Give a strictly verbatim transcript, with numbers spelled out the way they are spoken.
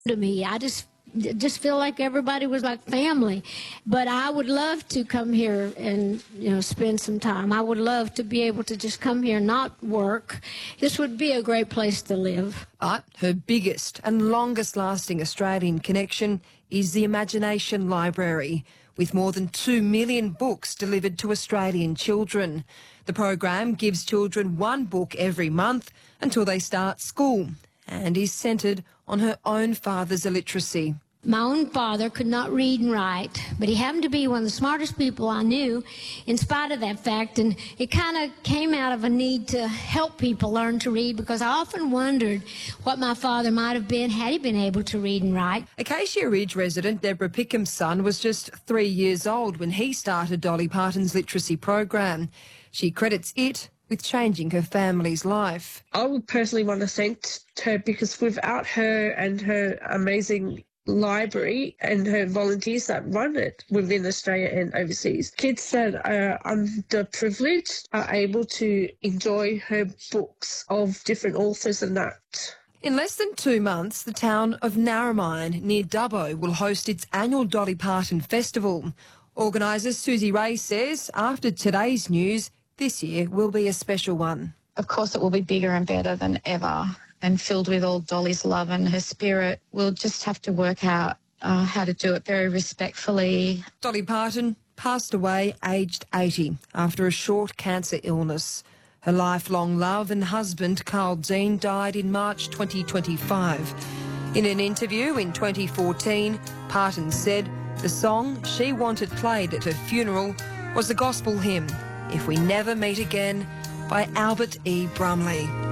to me. I just just feel like everybody was like family. But I would love to come here and, you know, spend some time. I would love to be able to just come here and not work. This would be a great place to live. But her biggest and longest-lasting Australian connection is the Imagination Library, with more than two million books delivered to Australian children. The program gives children one book every month until they start school and is centred on her own father's illiteracy. My own father could not read and write, but he happened to be one of the smartest people I knew in spite of that fact, and it kind of came out of a need to help people learn to read, because I often wondered what my father might have been had he been able to read and write. Acacia Ridge resident Deborah Pickham's son was just three years old when he started Dolly Parton's literacy program. She credits it with changing her family's life. I would personally want to thank her, because without her and her amazing library and her volunteers that run it within Australia and overseas, kids that are underprivileged are able to enjoy her books of different authors and that. In less than two months, the town of Narromine near Dubbo will host its annual Dolly Parton Festival. Organiser Susie Ray says after today's news, this year will be a special one. Of course, it will be bigger and better than ever and filled with all Dolly's love and her spirit. We'll just have to work out uh, how to do it very respectfully. Dolly Parton passed away aged eighty after a short cancer illness. Her lifelong love and husband, Carl Dean, died in March twenty twenty-five. In an interview in twenty fourteen, Parton said the song she wanted played at her funeral was the gospel hymn, If We Never Meet Again, by Albert E. Brumley.